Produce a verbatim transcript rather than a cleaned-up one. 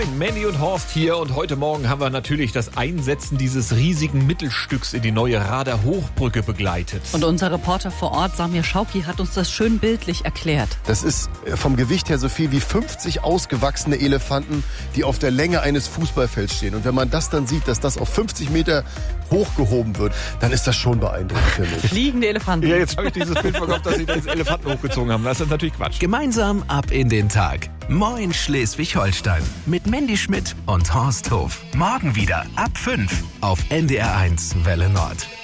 Moin, Mandy und Horst hier und heute Morgen haben wir natürlich das Einsetzen dieses riesigen Mittelstücks in die neue Rader Hochbrücke begleitet. Und unser Reporter vor Ort, Samir Schauki, hat uns das schön bildlich erklärt. Das ist vom Gewicht her so viel wie fünfzig ausgewachsene Elefanten, die auf der Länge eines Fußballfelds stehen. Und wenn man das dann sieht, dass das auf fünfzig Meter hochgehoben wird, dann ist das schon beeindruckend für mich. Fliegende Elefanten. Ja, jetzt habe ich dieses Bild verkauft, dass sie da jetzt Elefanten hochgezogen haben. Das ist natürlich Quatsch. Gemeinsam ab in den Tag. Moin Schleswig-Holstein mit Mandy Schmidt und Horst Hof. Morgen wieder ab fünf auf N D R eins Welle Nord.